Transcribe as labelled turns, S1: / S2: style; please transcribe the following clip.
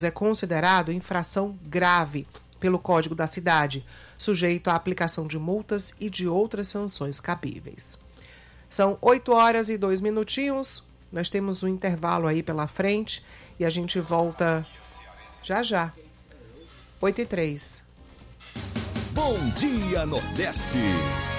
S1: é considerado infração grave pelo Código da Cidade, sujeito à aplicação de multas e de outras sanções cabíveis. São 8h02. Nós temos um intervalo aí pela frente e a gente volta já. 8h03.
S2: Bom dia, Nordeste.